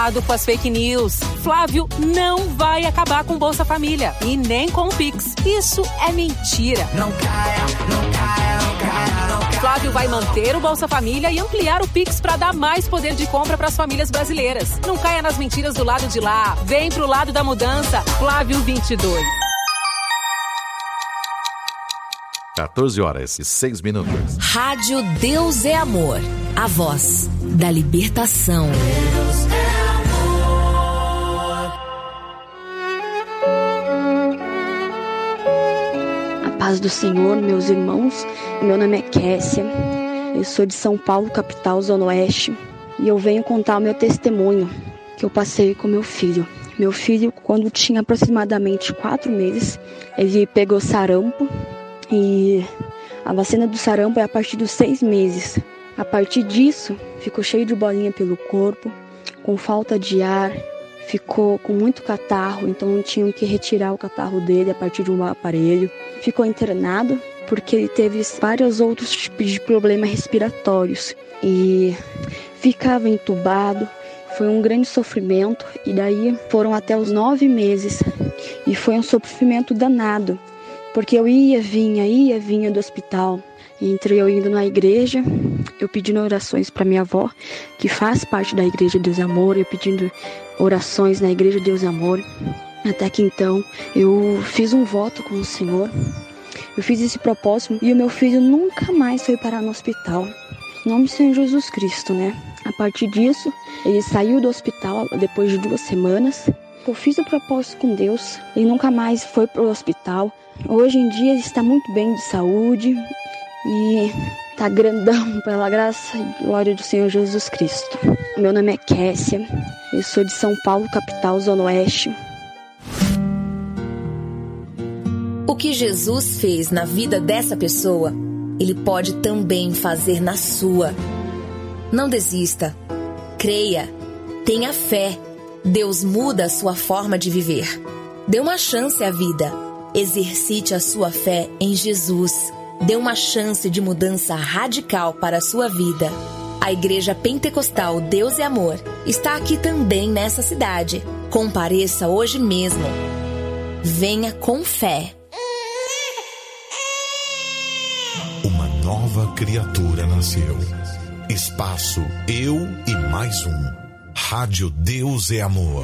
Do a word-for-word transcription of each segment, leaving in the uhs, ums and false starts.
Com as fake news. Flávio não vai acabar com Bolsa Família e nem com o Pix. Isso é mentira. Não caia, não caia, não caia, não caia. Flávio vai manter o Bolsa Família e ampliar o Pix para dar mais poder de compra para as famílias brasileiras. Não caia nas mentiras do lado de lá. Vem pro lado da mudança. Flávio vinte e dois. quatorze horas e seis minutos. Rádio Deus é Amor. A voz da libertação. Deus é paz do Senhor, meus irmãos. Meu nome é Kessia, eu sou de São Paulo, capital, Zona Oeste, e eu venho contar o meu testemunho que eu passei com meu filho. Meu filho, quando tinha aproximadamente quatro meses, ele pegou sarampo, e a vacina do sarampo é a partir dos seis meses. A partir disso, ficou cheio de bolinha pelo corpo, com falta de ar, ficou com muito catarro, então tinham que retirar o catarro dele a partir de um aparelho. Ficou internado porque ele teve vários outros tipos de problemas respiratórios e ficava entubado. Foi um grande sofrimento e daí foram até os nove meses e foi um sofrimento danado, porque eu ia, vinha, ia, vinha do hospital. Entre eu indo na igreja, eu pedindo orações para minha avó, que faz parte da Igreja Deus é Amor, eu pedindo orações na Igreja Deus é Amor. Até que então eu fiz um voto com o Senhor, eu fiz esse propósito e o meu filho nunca mais foi parar no hospital. Em nome do Senhor Jesus Cristo, né? A partir disso, ele saiu do hospital depois de duas semanas. Eu fiz o propósito com Deus, ele nunca mais foi para o hospital. Hoje em dia ele está muito bem de saúde e tá grandão pela graça e glória do Senhor Jesus Cristo. Meu nome é Kessia, eu sou de São Paulo, capital, Zona Oeste. O que Jesus fez na vida dessa pessoa, Ele pode também fazer na sua. Não desista, creia, tenha fé. Deus muda a sua forma de viver. Dê uma chance à vida. Exercite a sua fé em Jesus. Dê uma chance de mudança radical para a sua vida. A Igreja Pentecostal Deus é Amor está aqui também nessa cidade. Compareça hoje mesmo. Venha com fé. Uma nova criatura nasceu. Espaço Eu e Mais Um. Rádio Deus é Amor.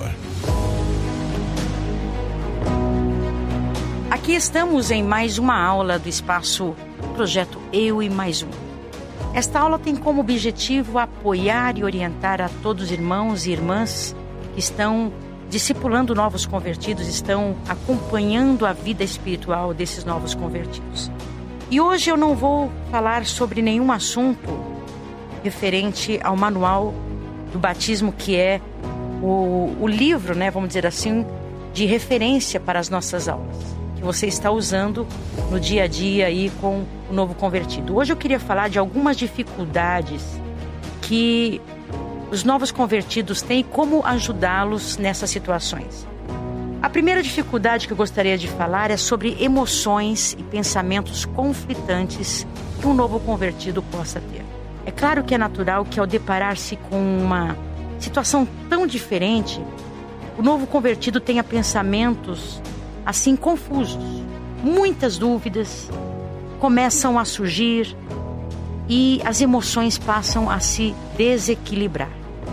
Aqui estamos em mais uma aula do espaço Projeto Eu e Mais Um. Esta aula tem como objetivo apoiar e orientar a todos os irmãos e irmãs que estão discipulando novos convertidos, estão acompanhando a vida espiritual desses novos convertidos. E hoje eu não vou falar sobre nenhum assunto referente ao manual do batismo, que é o, o livro, né, vamos dizer assim, de referência para as nossas aulas, que você está usando no dia a dia aí com o novo convertido. Hoje eu queria falar de algumas dificuldades que os novos convertidos têm e como ajudá-los nessas situações. A primeira dificuldade que eu gostaria de falar é sobre emoções e pensamentos conflitantes que um novo convertido possa ter. É claro que é natural que ao deparar-se com uma situação tão diferente, o novo convertido tenha pensamentos assim confusos, muitas dúvidas começam a surgir e as emoções passam a se desequilibrar.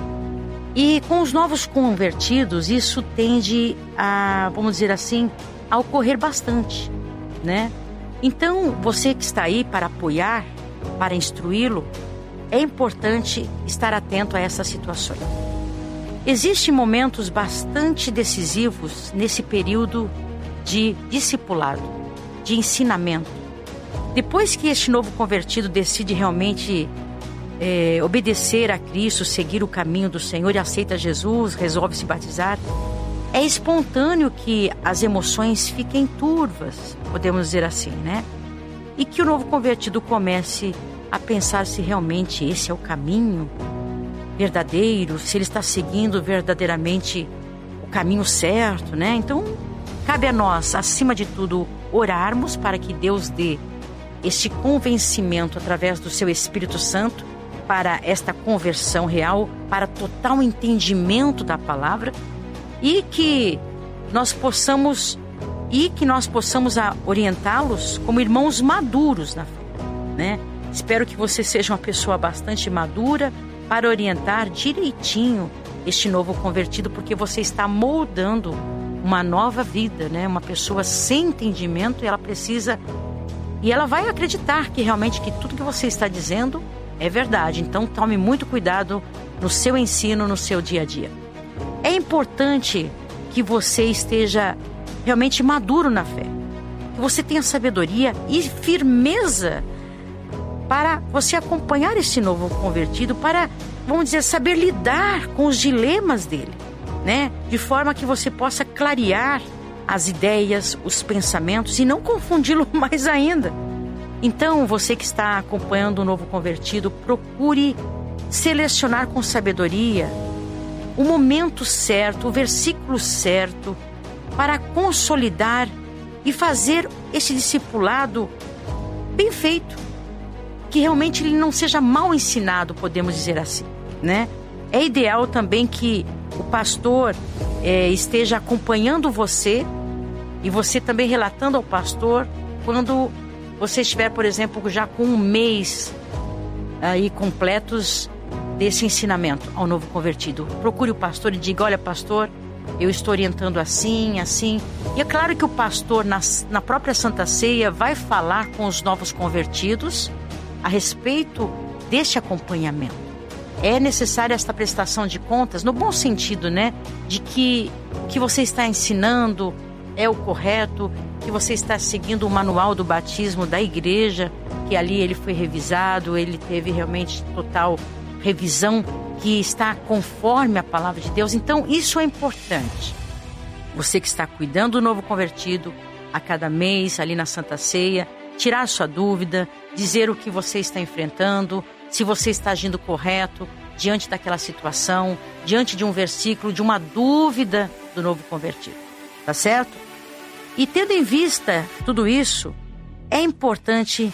E com os novos convertidos, isso tende a, vamos dizer assim, a ocorrer bastante, né? Então, você que está aí para apoiar, para instruí-lo, é importante estar atento a essas situações. Existem momentos bastante decisivos nesse período de discipulado, de ensinamento. Depois que este novo convertido decide realmente é, obedecer a Cristo, seguir o caminho do Senhor e aceita Jesus, resolve se batizar, é espontâneo que as emoções fiquem turvas, podemos dizer assim, né? E que o novo convertido comece a pensar se realmente esse é o caminho verdadeiro, se ele está seguindo verdadeiramente o caminho certo, né? Então, cabe a nós, acima de tudo, orarmos para que Deus dê este convencimento através do seu Espírito Santo para esta conversão real, para total entendimento da palavra, e que nós possamos e que nós possamos orientá-los como irmãos maduros na fé, né? Espero que você seja uma pessoa bastante madura para orientar direitinho este novo convertido, porque você está moldando uma nova vida, né? Uma pessoa sem entendimento, ela precisa, e ela vai acreditar que realmente que tudo que você está dizendo é verdade. Então tome muito cuidado no seu ensino, no seu dia a dia. É importante que você esteja realmente maduro na fé, que você tenha sabedoria e firmeza para você acompanhar esse novo convertido, para, vamos dizer, saber lidar com os dilemas dele, né? De forma que você possa clarear as ideias, os pensamentos e não confundi-lo mais ainda. Então, você que está acompanhando o novo convertido, procure selecionar com sabedoria o momento certo, o versículo certo, para consolidar e fazer esse discipulado bem feito, que realmente ele não seja mal ensinado, podemos dizer assim, né? É ideal também que o pastor é, esteja acompanhando você e você também relatando ao pastor quando você estiver, por exemplo, já com um mês aí completos desse ensinamento ao novo convertido. Procure o pastor e diga: olha, pastor, eu estou orientando assim, assim. E é claro que o pastor, na, na própria Santa Ceia, vai falar com os novos convertidos a respeito deste acompanhamento. É necessária esta prestação de contas, no bom sentido, né? De que o que você está ensinando é o correto, que você está seguindo o manual do batismo da igreja, que ali ele foi revisado, ele teve realmente total revisão, que está conforme a palavra de Deus. Então, isso é importante. Você que está cuidando do novo convertido, a cada mês, ali na Santa Ceia, tirar sua dúvida, dizer o que você está enfrentando, se você está agindo correto diante daquela situação, diante de um versículo, de uma dúvida do novo convertido. Tá certo? E tendo em vista tudo isso, é importante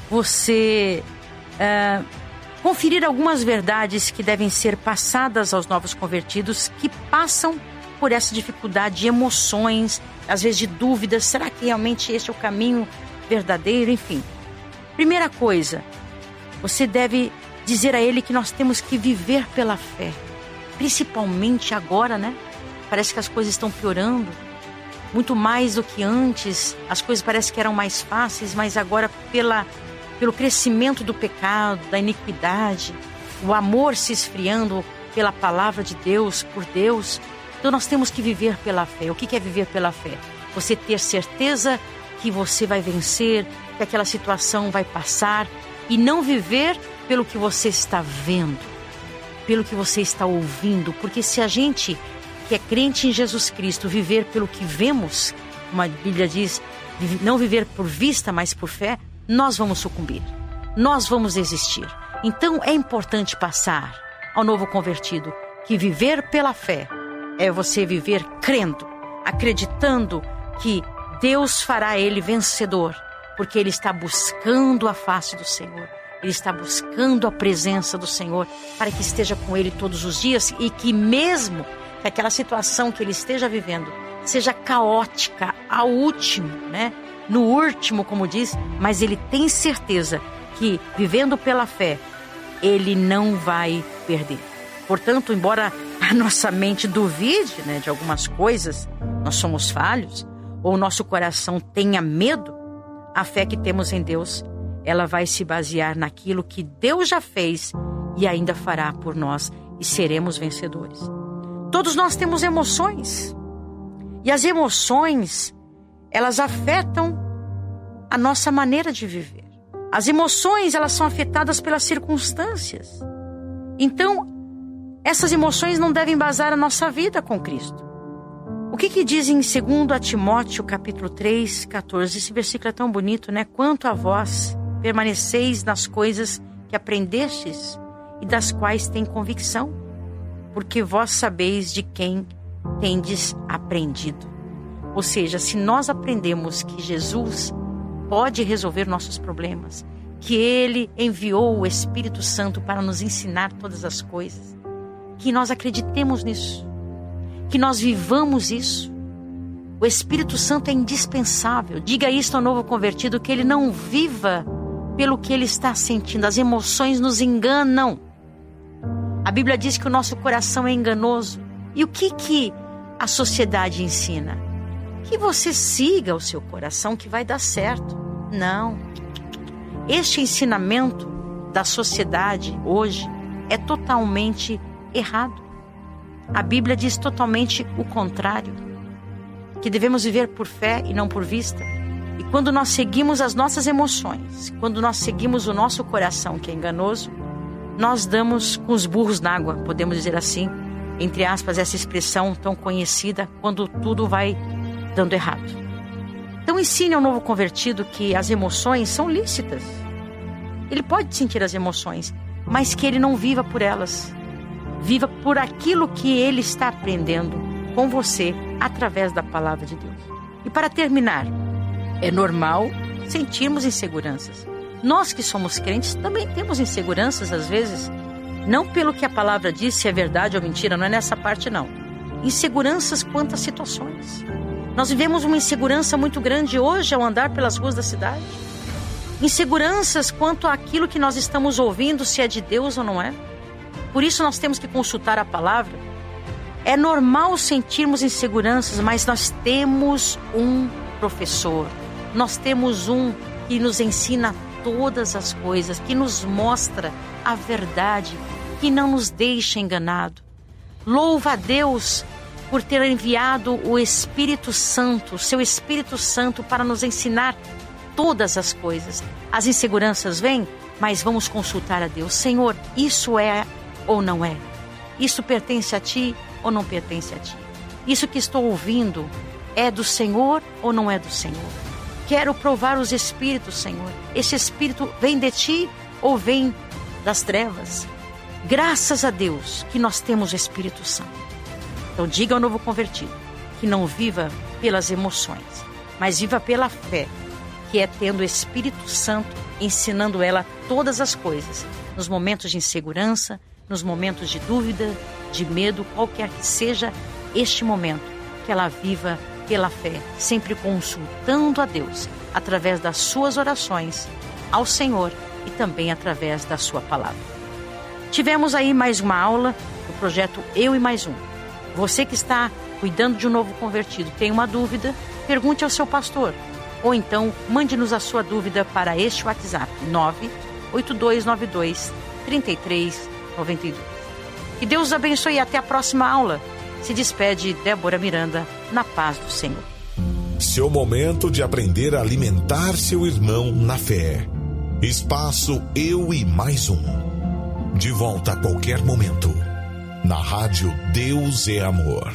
você uh, conferir algumas verdades que devem ser passadas aos novos convertidos que passam por essa dificuldade de emoções, às vezes de dúvidas. Será que realmente este é o caminho verdadeiro? Enfim. Primeira coisa, você deve dizer a ele que nós temos que viver pela fé. Principalmente agora, né? Parece que as coisas estão piorando. Muito mais do que antes. As coisas parecem que eram mais fáceis, mas agora pela, pelo crescimento do pecado, da iniquidade, o amor se esfriando pela palavra de Deus, por Deus. Então nós temos que viver pela fé. O que é viver pela fé? Você ter certeza que você vai vencer, que aquela situação vai passar, e não viver pelo que você está vendo, pelo que você está ouvindo. Porque se a gente que é crente em Jesus Cristo viver pelo que vemos, como a Bíblia diz, não viver por vista, mas por fé, nós vamos sucumbir, nós vamos existir. Então é importante passar ao novo convertido que viver pela fé é você viver crendo, acreditando que Deus fará ele vencedor, porque ele está buscando a face do Senhor, ele está buscando a presença do Senhor para que esteja com ele todos os dias, e que mesmo que aquela situação que ele esteja vivendo seja caótica ao último, né? No último, como diz, mas ele tem certeza que vivendo pela fé, ele não vai perder. Portanto, embora a nossa mente duvide, né, de algumas coisas, nós somos falhos, ou o nosso coração tenha medo, a fé que temos em Deus, ela vai se basear naquilo que Deus já fez e ainda fará por nós, e seremos vencedores. Todos nós temos emoções, e as emoções, elas afetam a nossa maneira de viver. As emoções, elas são afetadas pelas circunstâncias. Então, essas emoções não devem embasar a nossa vida com Cristo. O que que diz em dois Timóteo, capítulo três, quatorze? Esse versículo é tão bonito, né? Quanto a vós, permaneceis nas coisas que aprendestes e das quais tem convicção, porque vós sabeis de quem tendes aprendido. Ou seja, se nós aprendemos que Jesus pode resolver nossos problemas, que Ele enviou o Espírito Santo para nos ensinar todas as coisas. Que nós acreditemos nisso, que nós vivamos isso. O Espírito Santo é indispensável. Diga isso ao novo convertido, que ele não viva pelo que ele está sentindo. As emoções nos enganam. A Bíblia diz que o nosso coração é enganoso. E o que que a sociedade ensina? Que você siga o seu coração, que vai dar certo. Não. Este ensinamento da sociedade hoje é totalmente errado. A Bíblia diz totalmente o contrário. Que devemos viver por fé e não por vista. E quando nós seguimos as nossas emoções, quando nós seguimos o nosso coração, que é enganoso, nós damos com os burros na água, podemos dizer assim, entre aspas, essa expressão tão conhecida, quando tudo vai dando errado. Então ensine ao novo convertido que as emoções são lícitas. Ele pode sentir as emoções, mas que ele não viva por elas. Viva por aquilo que ele está aprendendo com você através da palavra de Deus. E para terminar, é normal sentirmos inseguranças. Nós que somos crentes também temos inseguranças às vezes, não pelo que a palavra diz, se é verdade ou mentira, não é nessa parte não. Inseguranças quanto às situações. Nós vivemos uma insegurança muito grande hoje ao andar pelas ruas da cidade. Inseguranças quanto àquilo que nós estamos ouvindo, se é de Deus ou não é. Por isso nós temos que consultar a palavra. É normal sentirmos inseguranças, mas nós temos um professor. Nós temos um que nos ensina todas as coisas, que nos mostra a verdade, que não nos deixa enganado. Louva a Deus por ter enviado o Espírito Santo, seu Espírito Santo, para nos ensinar todas as coisas. As inseguranças vêm, mas vamos consultar a Deus. Senhor, isso é ou não é? Isso pertence a Ti ou não pertence a Ti? Isso que estou ouvindo é do Senhor ou não é do Senhor? Quero provar os Espíritos, Senhor. Esse Espírito vem de Ti ou vem das trevas? Graças a Deus que nós temos o Espírito Santo. Então diga ao novo convertido que não viva pelas emoções, mas viva pela fé, que é tendo o Espírito Santo ensinando ela todas as coisas, nos momentos de insegurança, nos momentos de dúvida, de medo, qualquer que seja este momento, que ela viva pela fé, sempre consultando a Deus, através das suas orações ao Senhor e também através da sua palavra. Tivemos aí mais uma aula do projeto Eu e Mais Um. Você que está cuidando de um novo convertido, tem uma dúvida, pergunte ao seu pastor. Ou então, mande-nos a sua dúvida para este WhatsApp, nove oito dois nove dois, três três nove dois. Que Deus os abençoe e até a próxima aula. Se despede Débora Miranda, na paz do Senhor. Seu momento de aprender a alimentar seu irmão na fé. Espaço Eu e Mais Um. De volta a qualquer momento. Na Rádio Deus é Amor.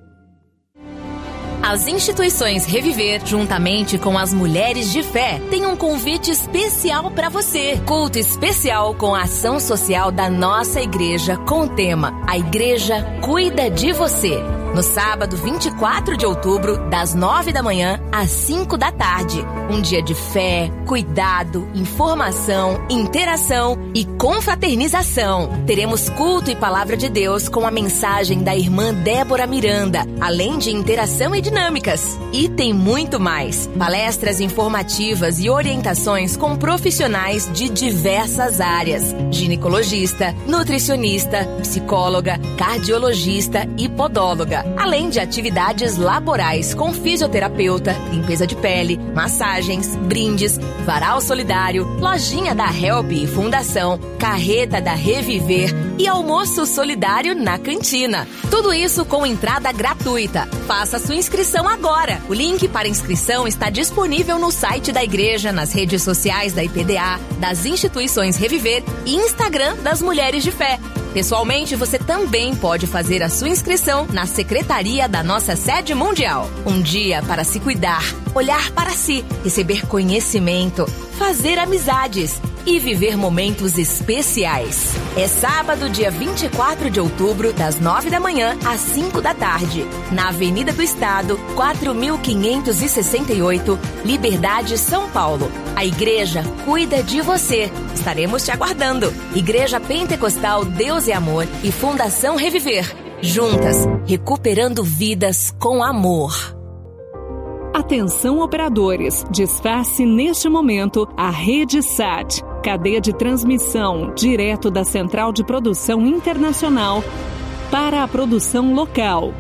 As instituições Reviver, juntamente com as Mulheres de Fé, têm um convite especial para você. Culto especial com a ação social da nossa igreja com o tema A Igreja Cuida de Você. No sábado vinte e quatro de outubro, das nove da manhã às cinco da tarde. Um dia de fé, cuidado, informação, interação e confraternização. Teremos culto e palavra de Deus com a mensagem da irmã Débora Miranda, além de interação e dinâmicas. E tem muito mais. Palestras informativas e orientações com profissionais de diversas áreas. Ginecologista, nutricionista, psicóloga, cardiologista e podóloga. Além de atividades laborais com fisioterapeuta, limpeza de pele, massagens, brindes, varal solidário, lojinha da Help e Fundação, carreta da Reviver e almoço solidário na cantina. Tudo isso com entrada gratuita. Faça sua inscrição agora. O link para inscrição está disponível no site da igreja, nas redes sociais da I P D A, das instituições Reviver e Instagram das Mulheres de Fé. Pessoalmente, você também pode fazer a sua inscrição na secretaria da nossa sede mundial. Um dia para se cuidar, olhar para si, receber conhecimento, fazer amizades, e viver momentos especiais. É sábado, dia vinte e quatro de outubro, das nove da manhã às cinco da tarde, na Avenida do Estado, quatro mil quinhentos e sessenta e oito, Liberdade, São Paulo. A igreja cuida de você. Estaremos te aguardando. Igreja Pentecostal Deus e Amor e Fundação Reviver. Juntas, recuperando vidas com amor. Atenção, operadores, desface neste momento a Rede Sat, cadeia de transmissão direto da Central de Produção Internacional para a produção local.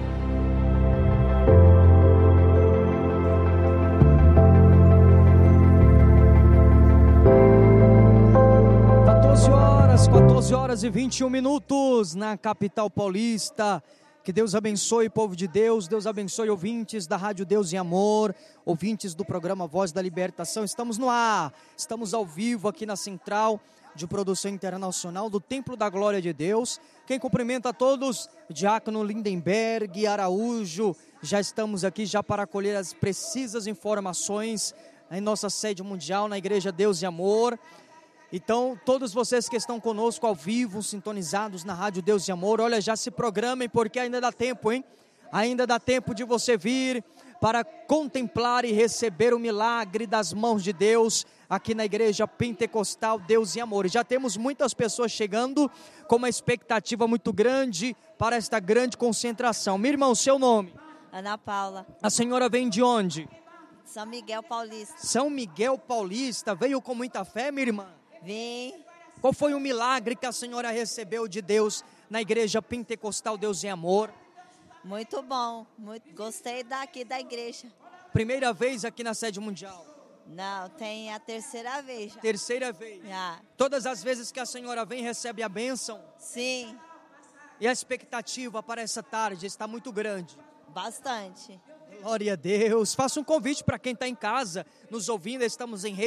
quatorze horas e vinte e um minutos na capital paulista. Que Deus abençoe, povo de Deus. Deus abençoe, ouvintes da Rádio Deus e Amor, ouvintes do programa Voz da Libertação. Estamos no ar, estamos ao vivo aqui na Central de Produção Internacional do Templo da Glória de Deus. Quem cumprimenta a todos, Diácono Lindenberg Araújo. Já estamos aqui já para acolher as precisas informações em nossa sede mundial, na Igreja Deus e Amor. Então, todos vocês que estão conosco ao vivo, sintonizados na Rádio Deus e Amor, olha, já se programem, porque ainda dá tempo, hein? Ainda dá tempo de você vir para contemplar e receber o milagre das mãos de Deus aqui na Igreja Pentecostal Deus e Amor. E já temos muitas pessoas chegando com uma expectativa muito grande para esta grande concentração. Minha irmã, o seu nome? Ana Paula. A senhora vem de onde? São Miguel Paulista. São Miguel Paulista. Veio com muita fé, minha irmã? Vim. Qual foi o milagre que a senhora recebeu de Deus na Igreja Pentecostal Deus e Amor? Muito bom, muito, gostei daqui da igreja. Primeira vez aqui na sede mundial? Não, tem a terceira vez. Já. Terceira vez? Já. Todas as vezes que a senhora vem, recebe a bênção? Sim. E a expectativa para essa tarde está muito grande? Bastante. Glória a Deus. Faça um convite para quem está em casa, nos ouvindo, estamos em rede.